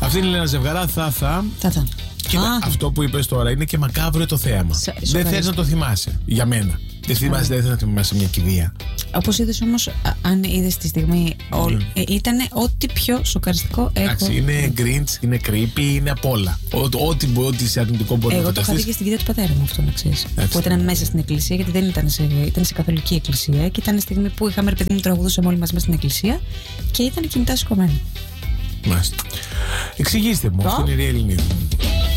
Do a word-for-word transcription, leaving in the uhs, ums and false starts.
Αυτή είναι η Ελένα Ζευγαρά, θα θα. Θα θα. Κοίτα, αυτό που είπες τώρα είναι και μακάβριο το θέαμα. Σα- Δεν σοκαριστικό. θες να το θυμάσαι. Για μένα. Δεν θυμάσαι, δεν θες να θυμάσαι μια κηδεία. Όπως είδες όμως, α- αν είδες τη στιγμή, Mm. ε, ήταν ό,τι πιο σοκαριστικό έχω. Εντάξει, είναι Grinch, είναι creepy, είναι απ' όλα. Ό- Ό,τι μπορεί, ό,τι σε αρνητικό μπορεί να Εγώ το είχα δει φανταστείς. και στην κηδεία του πατέρα μου, αυτό να ξέρεις. Έτσι. Που ήταν μέσα στην εκκλησία, γιατί δεν ήταν σε, ήταν σε καθολική εκκλησία. Και ήταν η στιγμή που είχαμε, ρε παιδί μου, τραγουδούσαμε όλοι μαζί μέσα στην εκκλησία και ήταν κινητά σηκωμένα. Μάλιστα. Εξηγήστε μου, Το? αυτή είναι η Ριέλ Ελληνίδου.